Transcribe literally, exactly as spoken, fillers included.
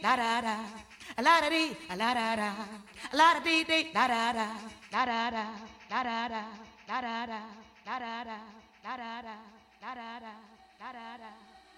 da da da, a la da dee, a la da da, a la da dee dee, da da da, da da da, da da da, da da da, da da da, da da da, da da da, da da da.